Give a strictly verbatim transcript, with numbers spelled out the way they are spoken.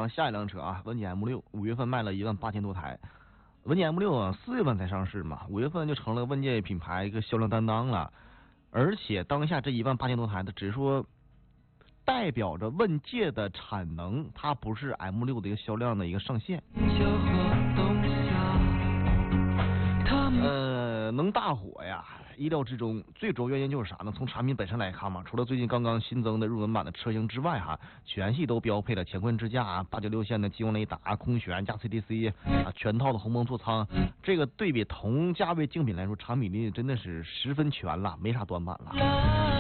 上下一辆车啊，文检 M 六，五月份卖了一万八千多台。文检 M 六啊，四月份才上市嘛，五月份就成了问界品牌一个销量担当了。而且当下这一万八千多台的，只是说代表着问界的产能，它不是 M 六的一个销量的一个上限。呃，能大火呀，意料之中。最主要原因就是啥呢？从产品本身来看嘛，除了最近刚刚新增的入门版的车型之外，哈，全系都标配了乾坤支架啊、八九六线的激光雷达、空悬加 C D C 啊，全套的鸿蒙座舱。这个对比同价位竞品来说，产品力真的是十分全了，没啥短板了。